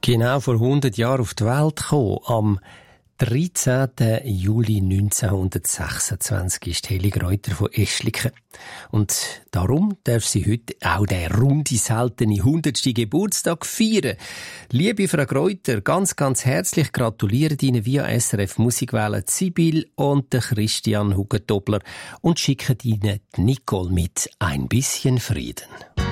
genau vor 100 Jahren auf die Welt gekommen. Am 13. Juli 1926 ist Heli Reuter von Eschliken. Und darum darf sie heute auch den runde, seltene 100. Geburtstag feiern. Liebe Frau Reuter, ganz, ganz herzlich gratulieren Ihnen via SRF Musikwelle Sibyl und der Christian Hugendobler und schicken Ihnen Nicole mit «Ein bisschen Frieden».